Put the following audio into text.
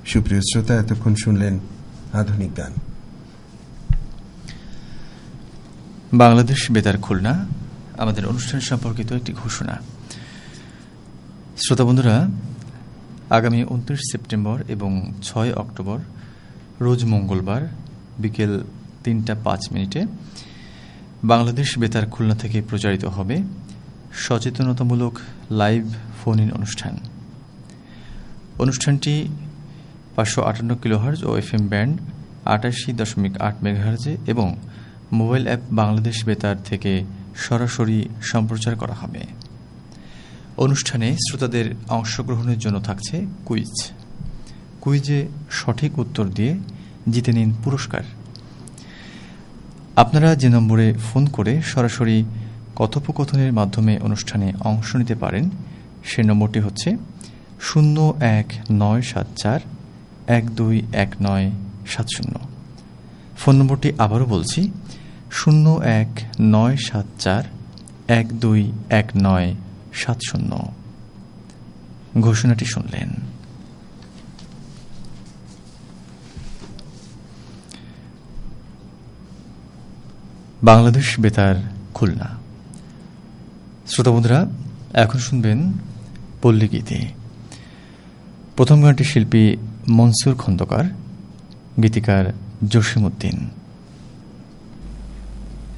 সুপ্রিয় শ্রোতা, এতক্ষণ শুনলেন আধুনিক গান। বাংলাদেশ বেতার খুলনা আমাদের অনুষ্ঠান সম্পর্কিত একটি ঘোষণা। শ্রোতা বন্ধুরা, আগামী 29 সেপ্টেম্বর এবং 6 অক্টোবর রোজ মঙ্গলবার বিকেল 3:05 বাংলাদেশ বেতার খুলনা থেকে প্রচারিত হবে সচেতনতামূলক লাইভ ফোন ইন অনুষ্ঠান। অনুষ্ঠানটি 558 কিলোহার্জ ও FM ব্যান্ড 88.8 মেগাহার্জে এবং মোবাইল অ্যাপ বাংলাদেশ বেতার থেকে সরাসরি সম্প্রচার করা হবে। অনুষ্ঠানে শ্রোতাদের অংশগ্রহণের জন্য থাকছে কুইজে সঠিক উত্তর দিয়ে জিতে নিন পুরস্কার। আপনারা যে নম্বরে ফোন করে সরাসরি কথোপকথনের মাধ্যমে অনুষ্ঠানে অংশ নিতে পারেন সে নম্বরটি হচ্ছে 0194121970। ফোন নম্বরটি আবারও বলছি 0194121970। ঘোষণাটি শুনলেন। বাংলাদেশ বেতার খুলনা। শ্রোতা বন্ধুরা, এখন শুনবেন পল্লী গীতি। প্রথম গানটি শিল্পী মনসুর খন্দকার, গীতিকার জসিম উদ্দিন।